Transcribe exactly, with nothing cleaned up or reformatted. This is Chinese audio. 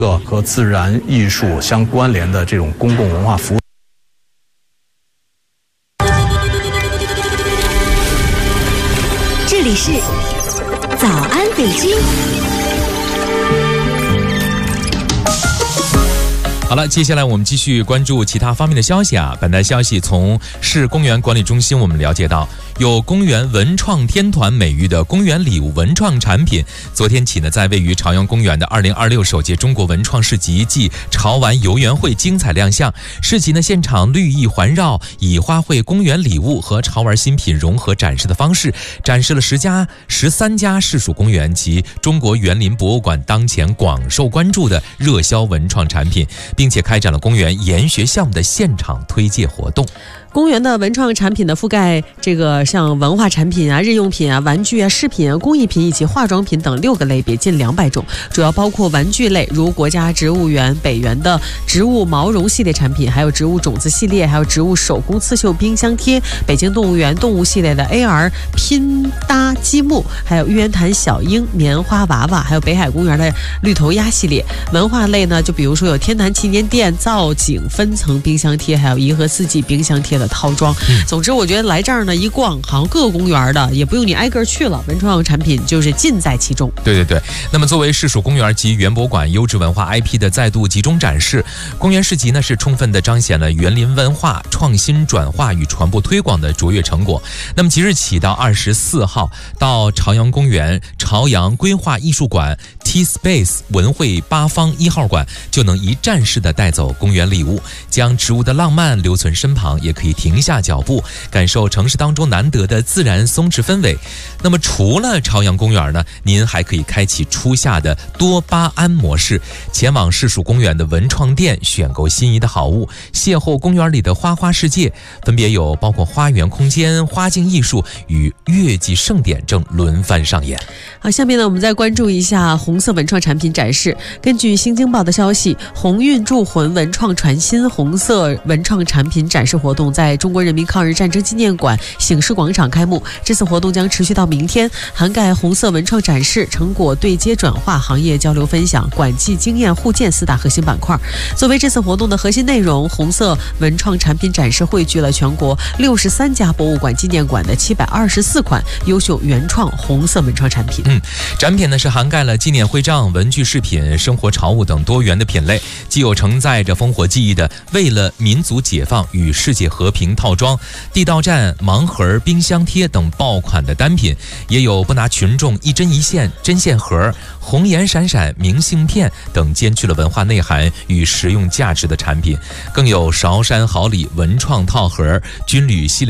和自然艺术相关联的这种公共文化服务。 这里是早安北京。 好了，接下来我们继续关注其他方面的消息啊。本台消息从市公园管理中心我们了解到，有公园文创天团美誉的公园礼物文创产品，昨天起呢，在位于朝阳公园的二零二六首届中国文创市集暨潮玩游园会精彩亮相。市集呢现场绿意环绕，以花卉、公园礼物和潮玩新品融合展示的方式，展示了十家、十三家市属公园及中国园林博物馆当前广受关注的热销文创产品，并且开展了公园研学项目的现场推介活动。 公园的文创产品的覆盖这个像文化产品啊、日用品啊、玩具啊、饰品啊、工艺品以及化妆品等六个类别，近两百种，主要包括玩具类，如国家植物园北园的植物毛绒系列产品，还有植物种子系列，还有植物手工刺绣冰箱贴，北京动物园动物系列的 A R 拼搭积木，还有玉渊潭小鹰棉花娃娃，还有北海公园的绿头鸭系列。文化类呢，就比如说有天坛祈年殿造景分层冰箱贴，还有颐和四季冰箱贴的套装。嗯、总之我觉得来这儿呢一逛，好像各个公园的也不用你挨个去了，文创产品就是尽在其中。 对对对，那么作为市属公园及园博馆优质文化 I P 的再度集中展示，公园市集呢是充分的彰显了园林文化创新转化与传播推广的卓越成果。那么即日起到二十四号，到朝阳公园朝阳规划艺术馆 T Space 文汇八方一号馆，就能一站式的带走公园礼物，将植物的浪漫留存身旁，也可以停下脚步，感受城市当中难得的自然松弛氛围。那么除了朝阳公园呢，您还可以开启初夏的多巴胺模式，前往市属公园的文创店选购心仪的好物，邂逅公园里的花花世界。分别有包括花园空间、花境艺术与月季盛典正轮番上演。 好，下面呢我们再关注一下红色文创产品展示。根据新京报的消息，鸿运铸魂文创传新红色文创产品展示活动在中国人民抗日战争纪念馆醒狮广场开幕。这次活动将持续到明天，涵盖红色文创展示、成果对接转化、行业交流分享、馆际经验互鉴四大核心板块。作为这次活动的核心内容，红色文创产品展示汇聚了全国六十三家博物馆、纪念馆的七百二十四款优秀原创红色文创产品。 嗯，展品呢是涵盖了纪念徽章、文具、饰品、生活潮物等多元的品类，既有承载着烽火记忆的为了民族解放与世界和平套装、地道战、盲盒、冰箱贴等爆款的单品，也有不拿群众一针一线、针线盒、红颜闪闪明信片等兼具了文化内涵与实用价值的产品，更有韶山好礼文创套盒、军旅系列